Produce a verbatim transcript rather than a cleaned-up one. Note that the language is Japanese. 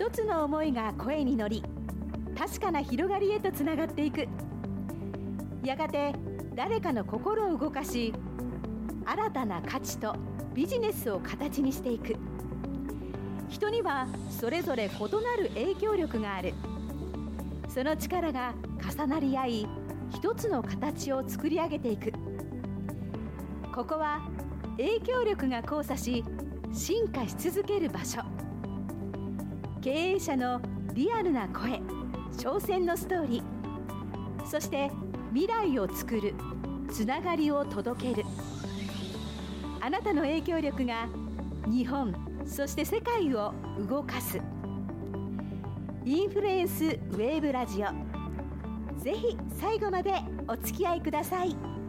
一つの思いが声に乗り、確かな広がりへとつながっていく。やがて誰かの心を動かし、新たな価値とビジネスを形にしていく。人にはそれぞれ異なる影響力がある。その力が重なり合い、一つの形を作り上げていく。ここは影響力が交差し、進化し続ける場所。経営者のリアルな声、挑戦のストーリー、そして未来を作る、つながりを届ける。あなたの影響力が日本、そして世界を動かす。インフルエンスウェーブラジオ、ぜひ最後までお付き合いください。